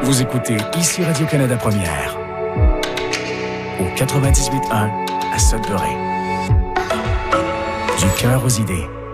Vous écoutez ici Radio-Canada Première, au 98.1 à Sudbury. Du cœur aux idées.